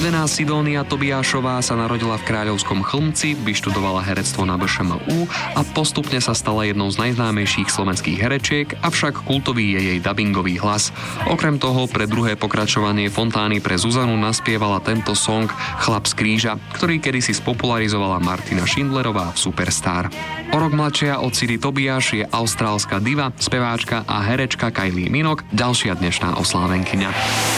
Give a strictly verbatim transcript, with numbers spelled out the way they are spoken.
Mená Sidónia Tobiášová sa narodila v Kráľovskom Chlmci, vyštudovala herectvo na bé š em ú a postupne sa stala jednou z najznámejších slovenských herečiek, avšak kultový je jej dabingový hlas. Okrem toho pre druhé pokračovanie Fontány pre Zuzanu naspievala tento song Chlap z kríža, ktorý kedysi spopularizovala Martina Schindlerová v Superstar. O rok mladšia od Sidy Tobiáš je austrálska diva, speváčka a herečka Kylie Minogue, ďalšia dnešná oslávenkyňa.